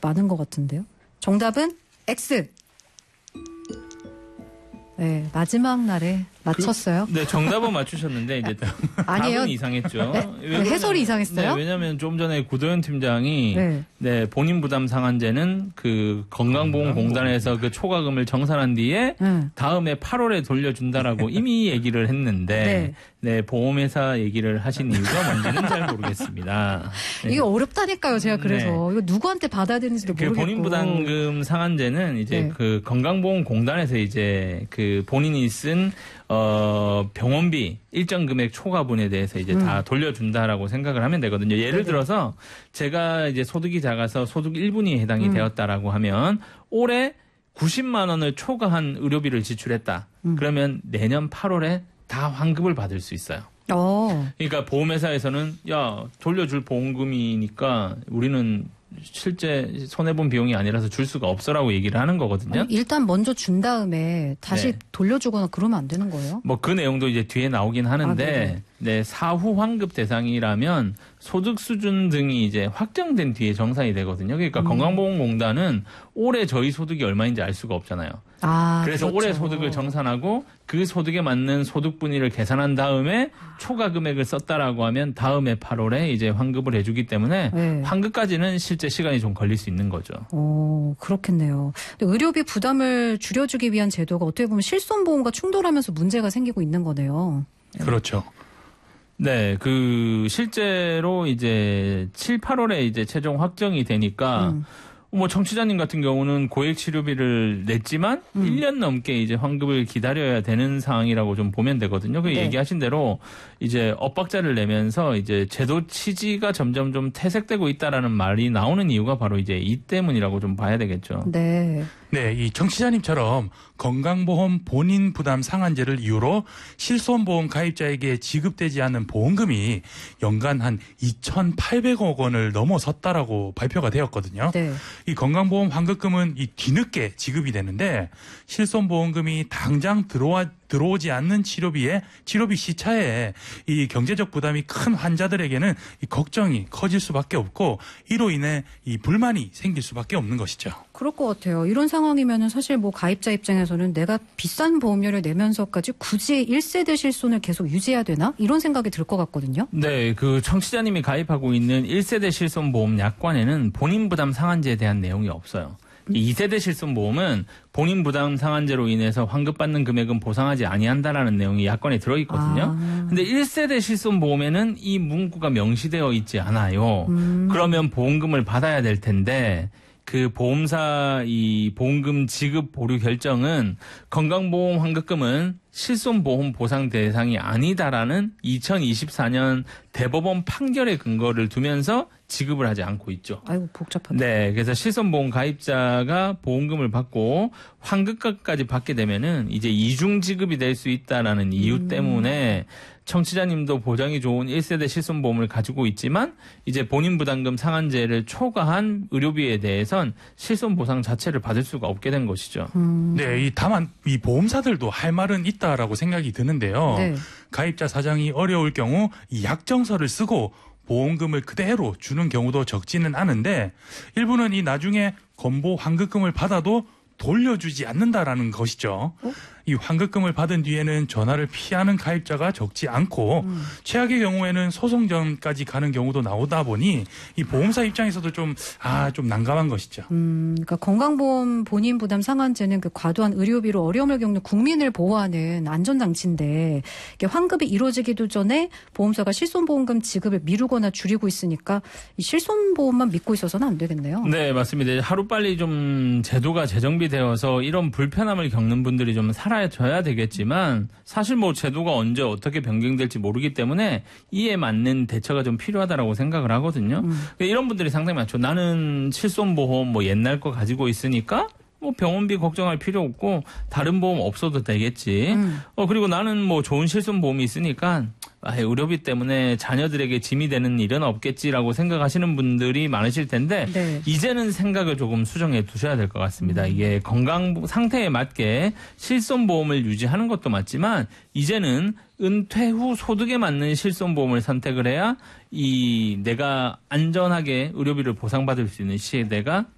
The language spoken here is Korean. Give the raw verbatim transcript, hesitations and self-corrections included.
많은 것 같은데요. 정답은 X. 네, 마지막 날에 맞췄어요. 그, 네, 정답은 맞추셨는데 이제 아니에요. 답은 이상했죠. 네? 왜 해설이 이상했어요? 네, 왜냐하면 좀 전에 구도현 팀장이 네. 네, 본인 부담 상한제는 그 건강보험공단에서 그 초과금을 정산한 뒤에 네. 다음에 팔월에 돌려준다라고 이미 얘기를 했는데 네. 네, 보험회사 얘기를 하신 이유가 뭔지는 잘 모르겠습니다. 네. 이게 어렵다니까요, 제가 그래서 네. 이거 누구한테 받아야 되는지도 그 모르겠고. 본인 부담금 상한제는 이제 네. 그 건강보험공단에서 이제 그 본인이 쓴 어, 병원비 일정 금액 초과분에 대해서 이제 음. 다 돌려준다라고 생각을 하면 되거든요. 예를 네네. 들어서 제가 이제 소득이 작아서 소득 일 분이 해당이 음. 되었다라고 하면 올해 구십만 원을 초과한 의료비를 지출했다. 음. 그러면 내년 팔월에 다 환급을 받을 수 있어요. 오. 그러니까 보험회사에서는 야 돌려줄 보험금이니까 우리는 실제 손해본 비용이 아니라서 줄 수가 없어라고 얘기를 하는 거거든요. 아니, 일단 먼저 준 다음에 다시 네. 돌려주거나 그러면 안 되는 거예요? 뭐 그 내용도 이제 뒤에 나오긴 하는데 아, 네, 사후 환급 대상이라면 소득 수준 등이 이제 확정된 뒤에 정산이 되거든요. 그러니까 음. 건강보험공단은 올해 저희 소득이 얼마인지 알 수가 없잖아요. 아, 그래서 그렇죠. 올해 소득을 정산하고 그 소득에 맞는 소득 분위를 계산한 다음에 초과 금액을 썼다라고 하면 다음해 팔월에 이제 환급을 해주기 때문에 네. 환급까지는 실제 시간이 좀 걸릴 수 있는 거죠. 오, 그렇겠네요. 근데 의료비 부담을 줄여주기 위한 제도가 어떻게 보면 실손보험과 충돌하면서 문제가 생기고 있는 거네요. 그렇죠. 네, 그 실제로 이제 칠, 팔월에 이제 최종 확정이 되니까. 음. 뭐 청취자님 같은 경우는 고액 치료비를 냈지만 음. 일 년 넘게 이제 환급을 기다려야 되는 상황이라고 좀 보면 되거든요. 그 네. 얘기하신 대로 이제 엇박자를 내면서 이제 제도 취지가 점점 좀 퇴색되고 있다라는 말이 나오는 이유가 바로 이제 이 때문이라고 좀 봐야 되겠죠. 네. 네, 이 청취자님처럼 건강보험 본인 부담 상한제를 이유로 실손보험 가입자에게 지급되지 않는 보험금이 연간 한 이천팔백억 원을 넘어섰다라고 발표가 되었거든요. 네. 이 건강보험 환급금은 이 뒤늦게 지급이 되는데 실손보험금이 당장 들어와 들어오지 않는 치료비에 치료비 시차에 이 경제적 부담이 큰 환자들에게는 이 걱정이 커질 수밖에 없고 이로 인해 이 불만이 생길 수밖에 없는 것이죠. 그럴 것 같아요. 이런 상황이면은 사실 뭐 가입자 입장에서는 내가 비싼 보험료를 내면서까지 굳이 일 세대 실손을 계속 유지해야 되나? 이런 생각이 들 것 같거든요. 네, 그 청취자님이 가입하고 있는 일 세대 실손보험 약관에는 본인 부담 상한제에 대한 내용이 없어요. 이 세대 실손보험은 본인 부담 상한제로 인해서 환급받는 금액은 보상하지 아니한다라는 내용이 약관에 들어있거든요. 아. 근데 일 세대 실손보험에는 이 문구가 명시되어 있지 않아요. 음. 그러면 보험금을 받아야 될 텐데 그 보험사 이 보험금 지급 보류 결정은 건강보험 환급금은 실손보험 보상 대상이 아니다라는 이천이십사 년 대법원 판결의 근거를 두면서 지급을 하지 않고 있죠. 아이고 복잡하다. 네, 그래서 실손보험 가입자가 보험금을 받고 환급까지 받게 되면은 이제 이중 지급이 될 수 있다라는 이유 음. 때문에 청취자님도 보장이 좋은 일 세대 실손보험을 가지고 있지만 이제 본인 부담금 상한제를 초과한 의료비에 대해선 실손보상 자체를 받을 수가 없게 된 것이죠. 음. 네, 이 다만 이 보험사들도 할 말은 있다라고 생각이 드는데요. 네. 가입자 사정이 어려울 경우 이 약정서를 쓰고 보험금을 그대로 주는 경우도 적지는 않은데 일부는 이 나중에 건보 환급금을 받아도 돌려주지 않는다라는 것이죠. 어? 이 환급금을 받은 뒤에는 전화를 피하는 가입자가 적지 않고 음. 최악의 경우에는 소송전까지 가는 경우도 나오다 보니 이 보험사 입장에서도 좀, 아, 좀 난감한 것이죠. 음, 그러니까 건강보험 본인 부담 상한제는 그 과도한 의료비로 어려움을 겪는 국민을 보호하는 안전장치인데 이게 환급이 이루어지기도 전에 보험사가 실손보험금 지급을 미루거나 줄이고 있으니까 이 실손보험만 믿고 있어서는 안 되겠네요. 네, 맞습니다. 하루빨리 좀 제도가 재정비되어서 이런 불편함을 겪는 분들이 좀 살아져야 되겠지만 사실 뭐 제도가 언제 어떻게 변경될지 모르기 때문에 이에 맞는 대처가 좀 필요하다라고 생각을 하거든요. 음. 이런 분들이 상당히 많죠. 나는 실손보험 뭐 옛날 거 가지고 있으니까 뭐 병원비 걱정할 필요 없고 다른 보험 없어도 되겠지. 음. 어 그리고 나는 뭐 좋은 실손보험이 있으니까 아, 의료비 때문에 자녀들에게 짐이 되는 일은 없겠지라고 생각하시는 분들이 많으실 텐데 네. 이제는 생각을 조금 수정해 두셔야 될 것 같습니다. 음. 이게 건강 상태에 맞게 실손보험을 유지하는 것도 맞지만 이제는 은퇴 후 소득에 맞는 실손보험을 선택을 해야 이 내가 안전하게 의료비를 보상받을 수 있는 시대가